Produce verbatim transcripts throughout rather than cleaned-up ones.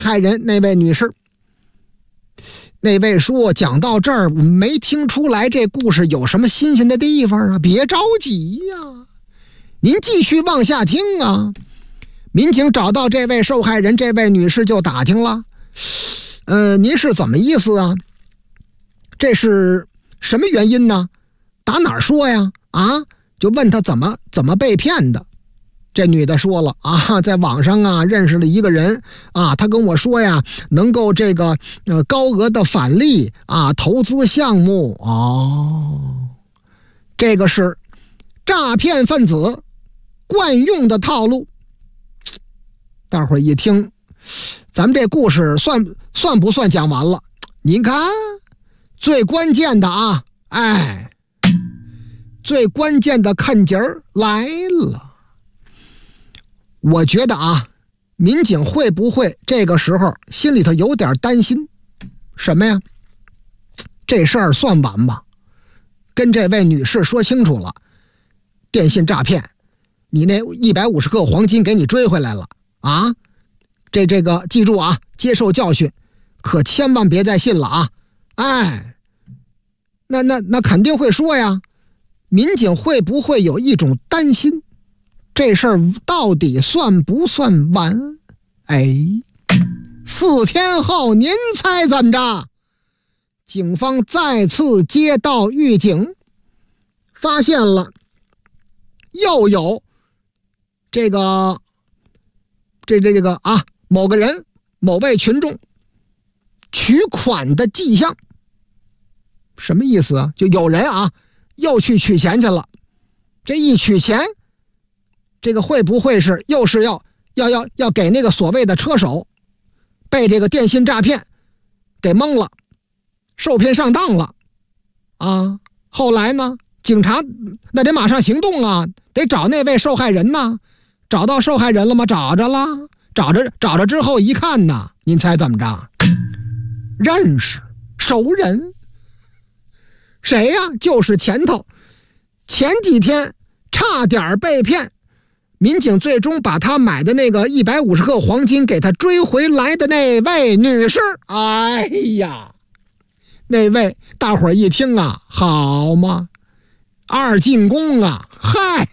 害人那位女士。那位说，讲到这儿我没听出来这故事有什么新鲜的地方啊，别着急呀、啊，您继续往下听啊。民警找到这位受害人，这位女士就打听了，呃，您是怎么意思啊？这是什么原因呢？打哪儿说呀？啊，就问他怎么怎么被骗的。这女的说了啊，在网上啊认识了一个人啊，他跟我说呀，能够这个呃高额的返利啊，投资项目哦，这个是诈骗分子惯用的套路。大伙儿一听，咱们这故事算算不算讲完了？您看，最关键的啊，哎，最关键的看节儿来了。我觉得啊，民警会不会这个时候心里头有点担心？什么呀？这事儿算完吧，跟这位女士说清楚了，电信诈骗，你那一百五十克黄金给你追回来了啊！这这个记住啊，接受教训，可千万别再信了啊！哎，那那那肯定会说呀。民警会不会有一种担心？这事儿到底算不算完？哎，四天后您猜怎么着？警方再次接到预警，发现了又有这个这这这个啊某个人某位群众取款的迹象。什么意思啊？就有人啊又去取钱去了。这一取钱，这个会不会是又是要要要要给那个所谓的车手被这个电信诈骗给蒙了，受骗上当了啊？后来呢，警察那得马上行动啊，得找那位受害人呢。找到受害人了吗？找着了。找着找着之后一看呢，您猜怎么着？认识熟人。谁呀？就是前头前几天差点被骗，民警最终把他买的那个一百五十克黄金给他追回来的那位女士。哎呀，那位大伙儿一听啊，好嘛，二进宫啊，嗨，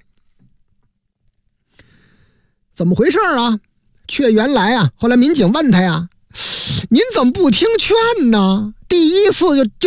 怎么回事啊？却原来啊，后来民警问他呀，您怎么不听劝呢？第一次就就